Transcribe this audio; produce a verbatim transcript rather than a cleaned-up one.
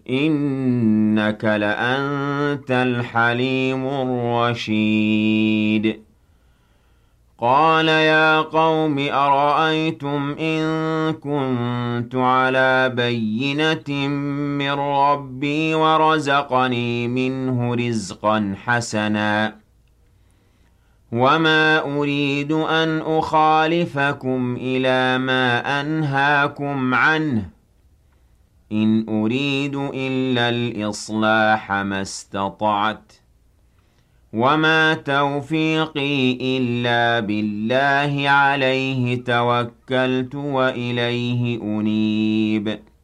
إِنَّكَ لَأَنتَ الْحَلِيمُ الرَّشِيدُ قَالَ يَا قَوْمِ أَرَأَيْتُمْ إِن كُنتُ عَلَىٰ بَيِّنَةٍ مِّن رَّبِّي وَرَزَقَنِي مِنْهُ رِزْقًا حَسَنًا وَمَا أُرِيدُ أَنْ أُخَالِفَكُمْ إِلَىٰ مَا أَنْهَاكُمْ عَنْهُ ۚ إِنْ أُرِيدُ إِلَّا الْإِصْلَاحَ مَا اسْتَطَعْتُ ۚ وَمَا تَوْفِيقِي إِلَّا بِاللَّهِ ۚ عَلَيْهِ تَوَكَّلْتُ وَإِلَيْهِ أُنِيبُ